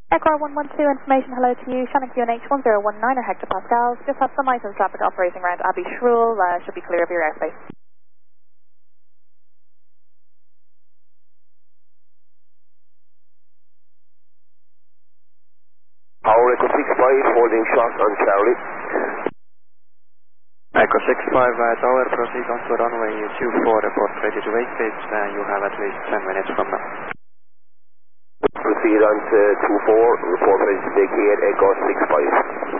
Echo 112, information hello to you. Shannon QNH 1019 or hectopascals. Just have some items traffic operating around Abbey Shrule. Should be clear of your airspace. Power Echo 65 holding short on Charlie. Echo 65 Tower, proceed on to runway 24, report ready to exit. You have at least 10 minutes from now. Proceed on to 24, report ready to vacate Echo 65.